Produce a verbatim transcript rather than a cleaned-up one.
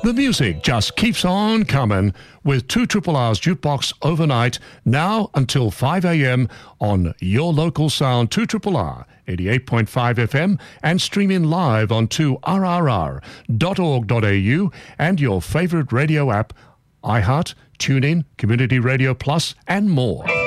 The music just keeps on coming with two Triple R's Jukebox overnight, now until five a.m. on your local sound, two Triple R, eighty-eight point five F M, and streaming live on two R R R dot org dot A U and your favorite radio app, iHeart, TuneIn, Community Radio Plus, and more.